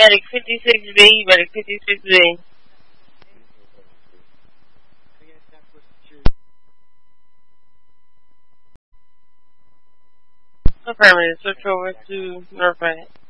Medic 56B, Medic 56B. Affirmative, switch over to Northbank.